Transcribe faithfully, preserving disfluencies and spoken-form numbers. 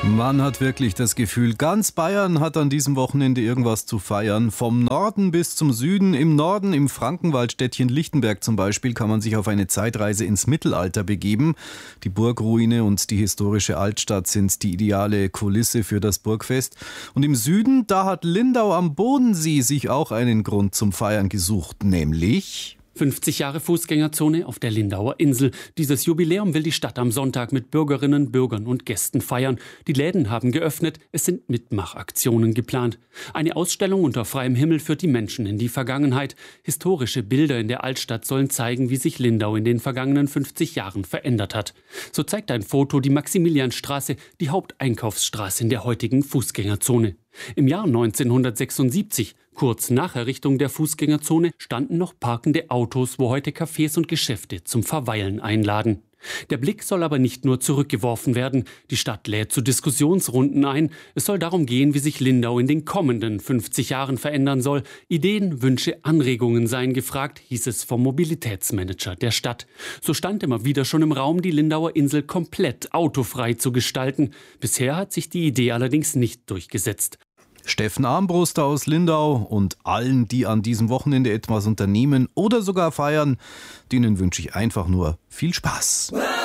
Man hat wirklich das Gefühl, ganz Bayern hat an diesem Wochenende irgendwas zu feiern. Vom Norden bis zum Süden. Im Norden, im Frankenwaldstädtchen Lichtenberg zum Beispiel, kann man sich auf eine Zeitreise ins Mittelalter begeben. Die Burgruine und die historische Altstadt sind die ideale Kulisse für das Burgfest. Und im Süden, da hat Lindau am Bodensee sich auch einen Grund zum Feiern gesucht, nämlich fünfzig Jahre Fußgängerzone auf der Lindauer Insel. Dieses Jubiläum will die Stadt am Sonntag mit Bürgerinnen, Bürgern und Gästen feiern. Die Läden haben geöffnet, es sind Mitmachaktionen geplant. Eine Ausstellung unter freiem Himmel führt die Menschen in die Vergangenheit. Historische Bilder in der Altstadt sollen zeigen, wie sich Lindau in den vergangenen fünfzig Jahren verändert hat. So zeigt ein Foto die Maximilianstraße, die Haupteinkaufsstraße in der heutigen Fußgängerzone. Im Jahr neunzehnhundertsechsundsiebzig, kurz nach Errichtung der Fußgängerzone, standen noch parkende Autos, wo heute Cafés und Geschäfte zum Verweilen einladen. Der Blick soll aber nicht nur zurückgeworfen werden. Die Stadt lädt zu Diskussionsrunden ein. Es soll darum gehen, wie sich Lindau in den kommenden fünfzig Jahren verändern soll. Ideen, Wünsche, Anregungen seien gefragt, hieß es vom Mobilitätsmanager der Stadt. So stand immer wieder schon im Raum, die Lindauer Insel komplett autofrei zu gestalten. Bisher hat sich die Idee allerdings nicht durchgesetzt. Steffen Armbruster aus Lindau und allen, die an diesem Wochenende etwas unternehmen oder sogar feiern, denen wünsche ich einfach nur viel Spaß.